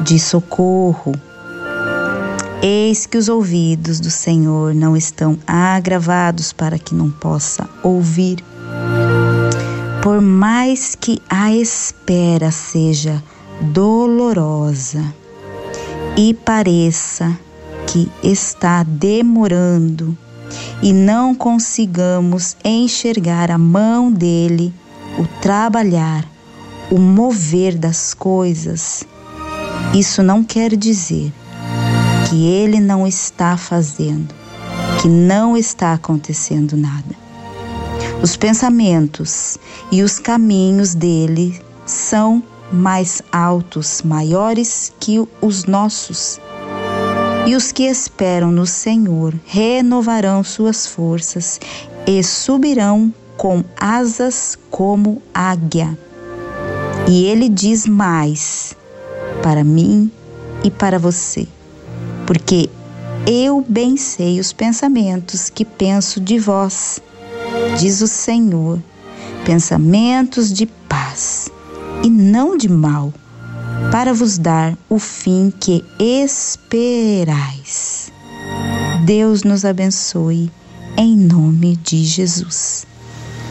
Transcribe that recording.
de socorro. Eis que os ouvidos do Senhor não estão agravados para que não possa ouvir. Por mais que a espera seja dolorosa e pareça que está demorando e não consigamos enxergar a mão dele, o trabalhar, o mover das coisas, isso não quer dizer que ele não está fazendo, que não está acontecendo nada. Os pensamentos e os caminhos dele são mais altos, maiores que os nossos. E os que esperam no Senhor renovarão suas forças e subirão com asas como águia. E ele diz mais para mim e para você, porque eu bem sei os pensamentos que penso de vós, diz o Senhor, pensamentos de paz e não de mal, para vos dar o fim que esperais. Deus nos abençoe, em nome de Jesus.